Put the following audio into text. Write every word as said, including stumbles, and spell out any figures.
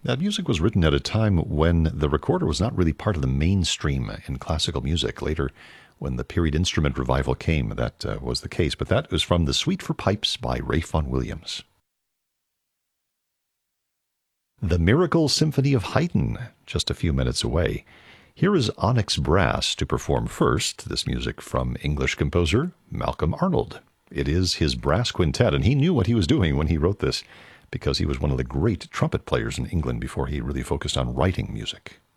That music was written at a time when the recorder was not really part of the mainstream in classical music. Later, when the period instrument revival came, that uh, was the case. But that was from the Suite for Pipes by Ralph Vaughan Williams. The Miracle Symphony of Haydn, just a few minutes away. Here is Onyx Brass to perform first this music from English composer Malcolm Arnold. It is his brass quintet, and he knew what he was doing when he wrote this, because he was one of the great trumpet players in England before he really focused on writing music.